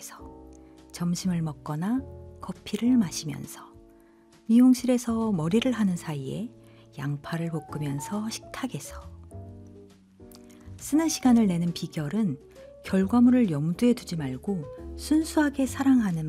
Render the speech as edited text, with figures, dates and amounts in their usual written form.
앞에서, 점심을 먹거나 커피를 마시면서, 미용실에서 머리를 하는 사이에 양파를 볶으면서 식탁에서. 쓰는 시간을 내는 비결은 결과물을 염두에 두지 말고 순수하게 사랑하는